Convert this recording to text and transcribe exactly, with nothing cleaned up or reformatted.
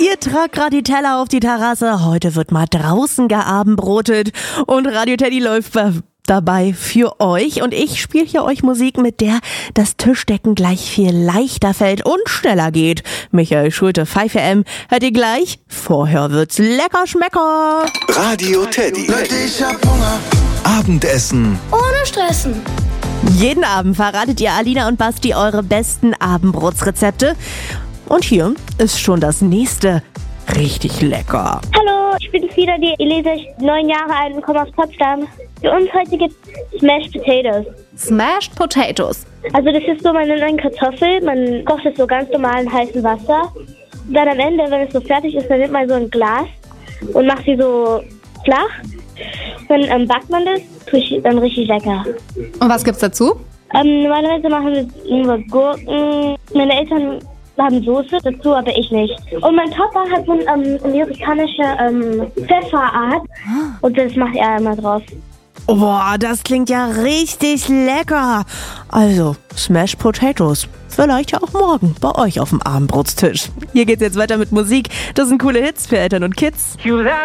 Ihr tragt gerade die Teller auf die Terrasse. Heute wird mal draußen geabendbrotet. Und Radio Teddy läuft dabei für euch. Und ich spiele hier euch Musik, mit der das Tischdecken gleich viel leichter fällt und schneller geht. Michael Schulte, five A M, hört ihr gleich. Vorher wird's lecker schmecker. Radio Teddy. Leute, ich hab Hunger. Abendessen ohne Stressen. Jeden Abend verratet ihr Alina und Basti eure besten Abendbrotsrezepte. Und hier ist schon das nächste richtig lecker. Hallo, ich bin wieder die Elisa, neun Jahre alt und komme aus Potsdam. Für uns heute gibt es Smashed Potatoes. Smashed Potatoes. Also das ist so, man nimmt eine Kartoffel, man kocht es so ganz normal in heißem Wasser. Und dann am Ende, wenn es so fertig ist, dann nimmt man so ein Glas und macht sie so flach. Dann ähm, backt man das, dann richtig lecker. Und was gibt's dazu? Ähm, normalerweise machen wir nur Gurken. Meine Eltern haben Soße dazu, aber ich nicht. Und mein Papa hat so eine ähm, amerikanische ähm, Pfefferart und das macht er immer drauf. Boah, das klingt ja richtig lecker. Also, Smashed Potatoes. Vielleicht ja auch morgen bei euch auf dem Abendbrotstisch. Hier geht's jetzt weiter mit Musik. Das sind coole Hits für Eltern und Kids.